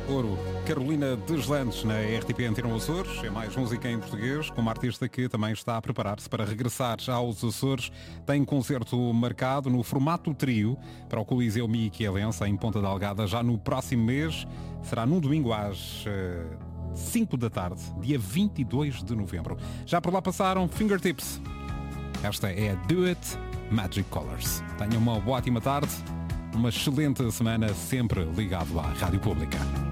Ouro, Carolina Deslandes na RTP Antena Açores. É mais música em português, com uma artista que também está a preparar-se para regressar aos Açores. Tem concerto marcado no formato trio para o Coliseu Miquelense em Ponta Delgada já no próximo mês. Será num domingo às 5 da tarde, dia 22 de novembro. Já por lá passaram Fingertips. Esta é a Do It Magic Colors. Tenham uma ótima tarde, uma excelente semana, sempre ligado à Rádio Pública.